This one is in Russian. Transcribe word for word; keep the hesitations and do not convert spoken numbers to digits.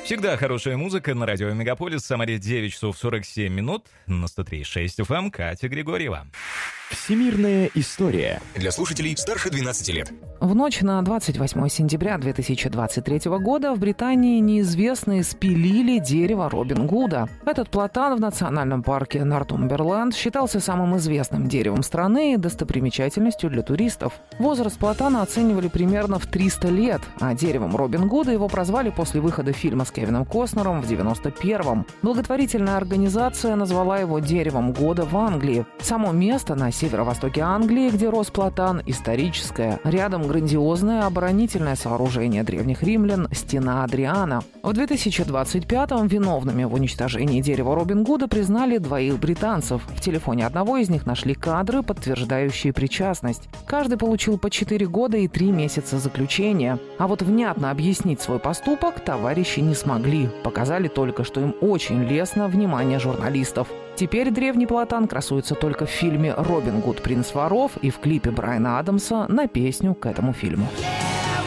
Всегда хорошая музыка на радио Мегаполис. Самаре девять часов сорок семь минут. На сто три и шесть эф эм. Катя Григорьева. Всемирная история. Для слушателей старше двенадцати лет. В ночь на двадцать восьмое сентября две тысячи двадцать третьего года в Британии неизвестные спилили дерево Робин Гуда. Этот платан в национальном парке Нортумберленд считался самым известным деревом страны и достопримечательностью для туристов. Возраст платана оценивали примерно в триста лет, а деревом Робин Гуда его прозвали после выхода фильма с Кевином Костнером в девяносто первом. Благотворительная организация назвала его деревом года в Англии. Само место на северо-востоке Англии, где рос платан, историческое. Рядом грандиозное оборонительное сооружение древних римлян – стена Адриана. В две тысячи двадцать пятом виновными в уничтожении дерева Робин Гуда признали двоих британцев. В телефоне одного из них нашли кадры, подтверждающие причастность. Каждый получил по четыре года и три месяца заключения. А вот внятно объяснить свой поступок товарищи не смогли. Показали только, что им очень лестно внимание журналистов. Теперь древний платан красуется только в фильме «Робин Гуд. Принц воров» и в клипе Брайана Адамса на песню к этому фильму.